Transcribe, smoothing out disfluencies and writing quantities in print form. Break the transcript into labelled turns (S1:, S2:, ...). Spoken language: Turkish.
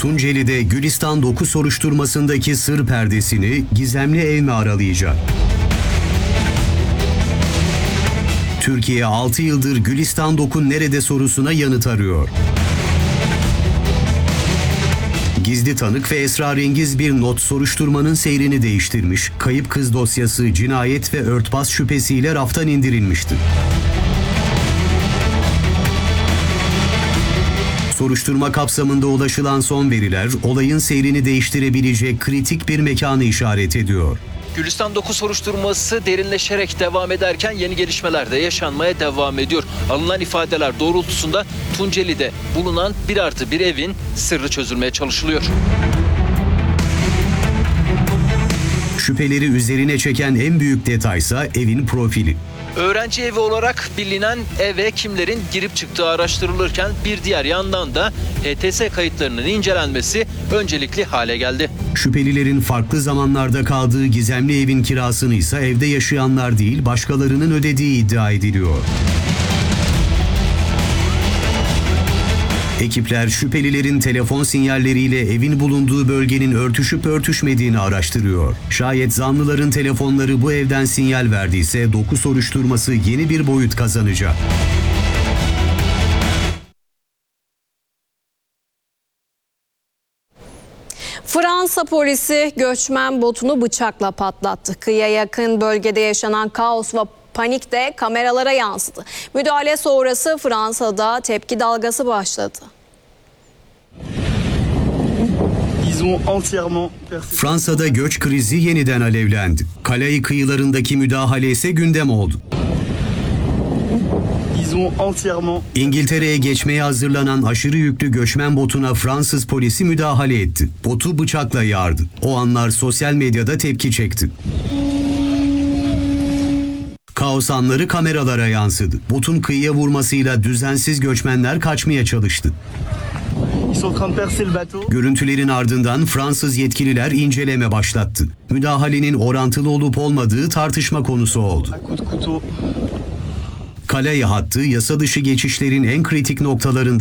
S1: Tunceli'de Gülistan 9 soruşturmasındaki sır perdesini gizemli ev mi aralayacak? Türkiye 6 yıldır Gülistan 9 nerede sorusuna yanıt arıyor. Gizli tanık ve esrarengiz bir not soruşturmanın seyrini değiştirmiş, kayıp kız dosyası cinayet ve örtbas şüphesiyle raftan indirilmişti. Soruşturma kapsamında ulaşılan son veriler, olayın seyrini değiştirebilecek kritik bir mekanı işaret ediyor.
S2: Gülistan 9 soruşturması derinleşerek devam ederken yeni gelişmeler de yaşanmaya devam ediyor. Alınan ifadeler doğrultusunda Tunceli'de bulunan 1+1 evin sırrı çözülmeye çalışılıyor.
S1: Şüpheleri üzerine çeken en büyük detaysa evin profili.
S2: Öğrenci evi olarak bilinen eve kimlerin girip çıktığı araştırılırken bir diğer yandan da HTS kayıtlarının incelenmesi öncelikli hale geldi.
S1: Şüphelilerin farklı zamanlarda kaldığı gizemli evin kirasını ise evde yaşayanlar değil başkalarının ödediği iddia ediliyor. Ekipler şüphelilerin telefon sinyalleriyle evin bulunduğu bölgenin örtüşüp örtüşmediğini araştırıyor. Şayet zanlıların telefonları bu evden sinyal verdiyse 9 soruşturması yeni bir boyut kazanacak.
S3: Fransa polisi göçmen botunu bıçakla patlattı. Kıyıya yakın bölgede yaşanan kaos ve panik de kameralara yansıdı. Müdahale sonrası Fransa'da tepki dalgası başladı.
S1: Fransa'da göç krizi yeniden alevlendi. Calais kıyılarındaki müdahale ise gündem oldu. İngiltere'ye geçmeye hazırlanan aşırı yüklü göçmen botuna Fransız polisi müdahale etti. Botu bıçakla yardı. O anlar sosyal medyada tepki çekti. Kaos anları kameralara yansıdı. Botun kıyıya vurmasıyla düzensiz göçmenler kaçmaya çalıştı. Görüntülerin ardından Fransız yetkililer inceleme başlattı. Müdahalenin orantılı olup olmadığı tartışma konusu oldu. Calais hattı yasa dışı geçişlerin en kritik noktalarında